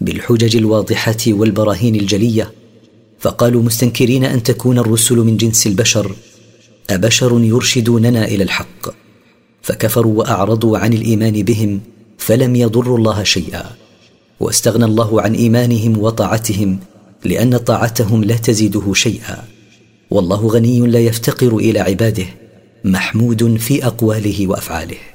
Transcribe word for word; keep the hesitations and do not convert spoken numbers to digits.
بالحجج الواضحة والبراهين الجلية، فقالوا مستنكرين أن تكون الرسل من جنس البشر: أبشر يرشدوننا إلى الحق؟ فكفروا وأعرضوا عن الإيمان بهم، فلم يضروا الله شيئا، واستغنى الله عن إيمانهم وطاعتهم، لأن طاعتهم لا تزيده شيئا. والله غني لا يفتقر إلى عباده، محمود في أقواله وأفعاله.